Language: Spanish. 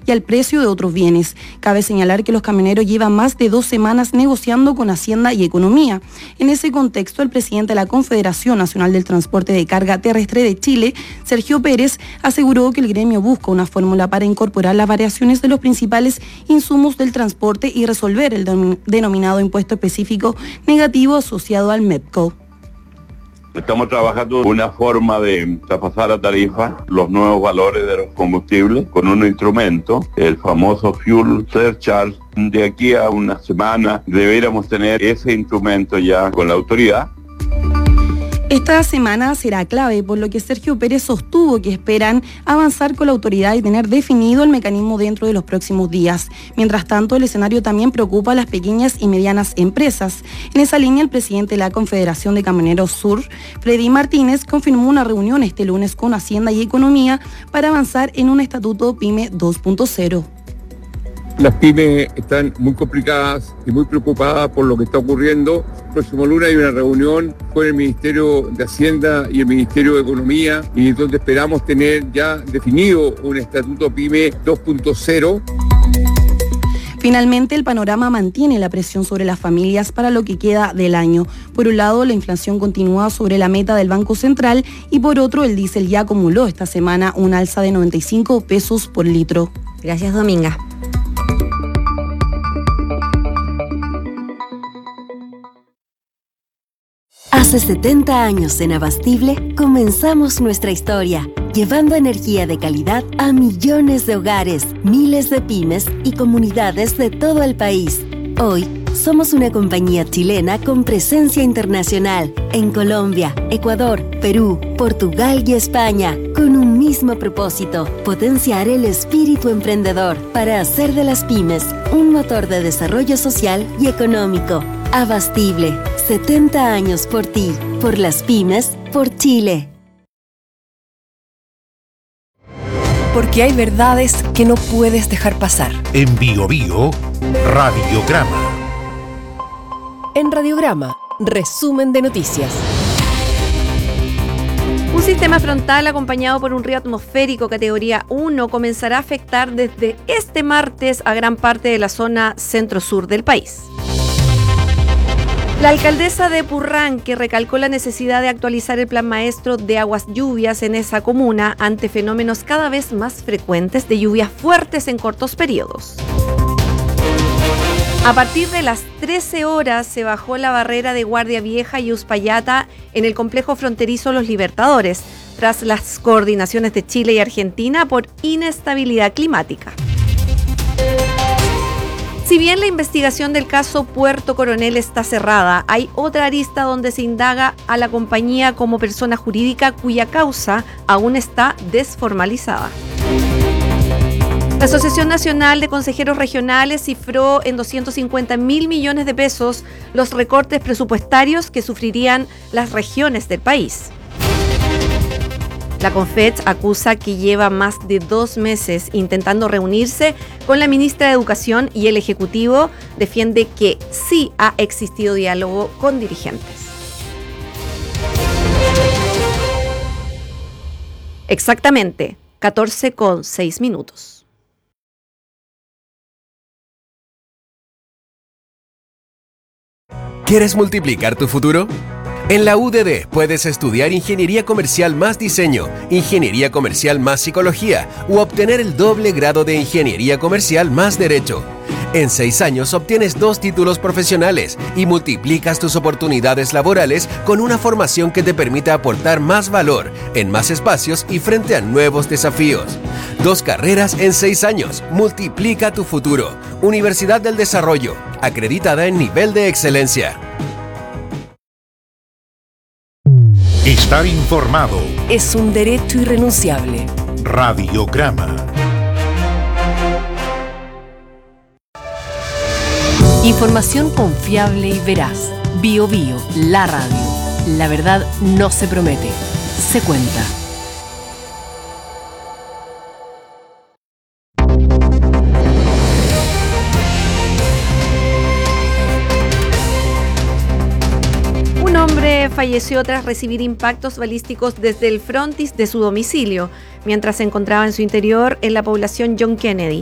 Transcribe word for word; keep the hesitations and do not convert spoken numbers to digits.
y al precio de otros bienes. Cabe señalar que los camioneros llevan más de dos semanas negociando con Hacienda y Economía. En ese contexto, el presidente de la Confederación Nacional del Transporte de Carga Terrestre de Chile, Sergio Pérez, aseguró que el gremio busca una fórmula para incorporar las variaciones de los principales insumos del transporte y resolver el denominado impuesto específico negativo asociado al MEPCO. Estamos trabajando una forma de traspasar a tarifa los nuevos valores de los combustibles con un instrumento, el famoso Fuel Surcharge. De aquí a una semana deberíamos tener ese instrumento ya con la autoridad. Esta semana será clave, por lo que Sergio Pérez sostuvo que esperan avanzar con la autoridad y tener definido el mecanismo dentro de los próximos días. Mientras tanto, el escenario también preocupa a las pequeñas y medianas empresas. En esa línea, el presidente de la Confederación de Camioneros Sur, Freddy Martínez, confirmó una reunión este lunes con Hacienda y Economía para avanzar en un estatuto PYME dos punto cero. Las pymes están muy complicadas y muy preocupadas por lo que está ocurriendo. El próximo lunes hay una reunión con el Ministerio de Hacienda y el Ministerio de Economía y donde esperamos tener ya definido un estatuto PYME dos punto cero. Finalmente, el panorama mantiene la presión sobre las familias para lo que queda del año. Por un lado, la inflación continúa sobre la meta del Banco Central y por otro, el diésel ya acumuló esta semana un alza de noventa y cinco pesos por litro. Gracias, Dominga. Hace setenta años en Abastible comenzamos nuestra historia, llevando energía de calidad a millones de hogares, miles de pymes y comunidades de todo el país. Hoy somos una compañía chilena con presencia internacional en Colombia, Ecuador, Perú, Portugal y España, con un mismo propósito: potenciar el espíritu emprendedor para hacer de las pymes un motor de desarrollo social y económico. Abastible, setenta años por ti, por las pymes, por Chile. Porque hay verdades que no puedes dejar pasar. En Bio Bio, Radiograma. En Radiograma, resumen de noticias. Un sistema frontal acompañado por un río atmosférico categoría uno comenzará a afectar desde este martes a gran parte de la zona centro-sur del país. La alcaldesa de Purranque recalcó la necesidad de actualizar el plan maestro de aguas lluvias en esa comuna ante fenómenos cada vez más frecuentes de lluvias fuertes en cortos periodos. A partir de las trece horas se bajó la barrera de Guardia Vieja y Uspallata en el complejo fronterizo Los Libertadores, tras las coordinaciones de Chile y Argentina por inestabilidad climática. Si bien la investigación del caso Puerto Coronel está cerrada, hay otra arista donde se indaga a la compañía como persona jurídica cuya causa aún está desformalizada. La Asociación Nacional de Consejeros Regionales cifró en doscientos cincuenta mil millones de pesos los recortes presupuestarios que sufrirían las regiones del país. La CONFETS acusa que lleva más de dos meses intentando reunirse con la ministra de Educación y el Ejecutivo defiende que sí ha existido diálogo con dirigentes. Exactamente, catorce con seis minutos. ¿Quieres multiplicar tu futuro? En la U D D puedes estudiar Ingeniería Comercial más Diseño, Ingeniería Comercial más Psicología u obtener el doble grado de Ingeniería Comercial más Derecho. En seis años obtienes dos títulos profesionales y multiplicas tus oportunidades laborales con una formación que te permita aportar más valor en más espacios y frente a nuevos desafíos. Dos carreras en seis años. Multiplica tu futuro. Universidad del Desarrollo, acreditada en nivel de excelencia. Estar informado es un derecho irrenunciable. Radiograma. Información confiable y veraz. Bio Bio, la radio. La verdad no se promete, se cuenta. Un hombre falleció tras recibir impactos balísticos desde el frontis de su domicilio, mientras se encontraba en su interior en la población John Kennedy.